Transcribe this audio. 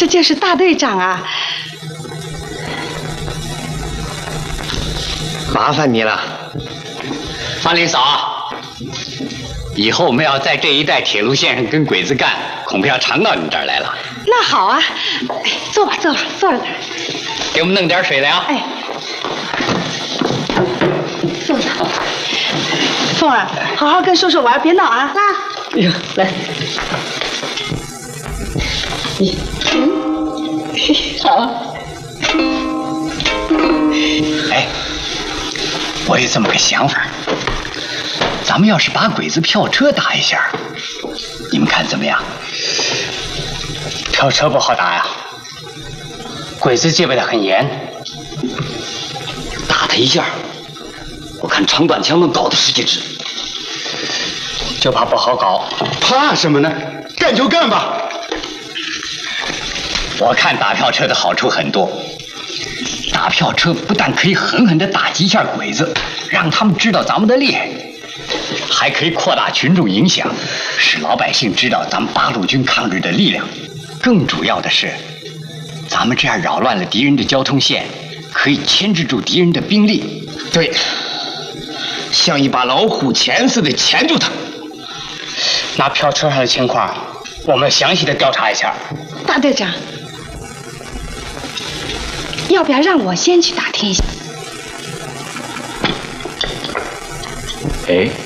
这就是大队长啊！ 麻烦你了， 方林嫂。以后我们要在这一带铁路线上跟鬼子干，恐怕要常到你这儿来了。 那好啊，坐吧，坐吧，坐着。 给我们弄点水来啊！ 哎，坐着。凤儿，好好跟叔叔玩，别闹啊！ 哎呀，来，你，好。 哎，我有这么个想法，咱们要是把鬼子票车打一下，你们看怎么样？ 票车不好打呀，鬼子戒备的很严。 打他一下，我看长短枪能搞他10几支。 就怕不好搞。 怕什么呢？干就干吧。 我看打票车的好处很多。打票车不但可以狠狠地打击一下鬼子，让他们知道咱们的厉害，还可以扩大群众影响，使老百姓知道咱们八路军抗日的力量。更主要的是，咱们这样扰乱了敌人的交通线，可以牵制住敌人的兵力。 对，像一把老虎钳似的钳住他。 那票车上的情况，我们详细的调查一下。 大队长，要不要让我先去打听一下？ 哎。